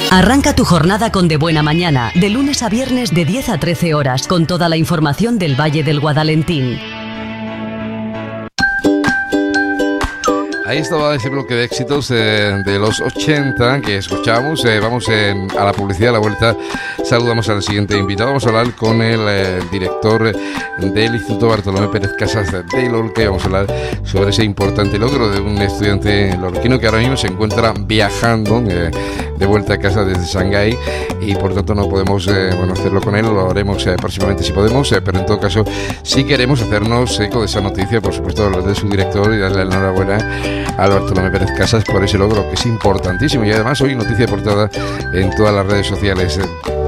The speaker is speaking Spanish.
Arranca tu jornada con De Buena Mañana, de lunes a viernes de 10 a 13 horas, con toda la información del Valle del Guadalentín. Ahí estaba ese bloque de éxitos de los 80 que escuchamos. Vamos a la publicidad, a la vuelta saludamos al siguiente invitado. Vamos a hablar con el director del Instituto Bartolomé Pérez Casas de Lorca. Vamos a hablar sobre ese importante logro de un estudiante lorquino que ahora mismo se encuentra viajando de vuelta a casa desde Shanghái y por tanto no podemos hacerlo con él. Lo haremos próximamente si podemos, pero en todo caso sí queremos hacernos eco de esa noticia, por supuesto, hablar de su director y darle la enhorabuena a Bartolomé Pérez Casas por ese logro que es importantísimo y además hoy noticia de portada en todas las redes sociales.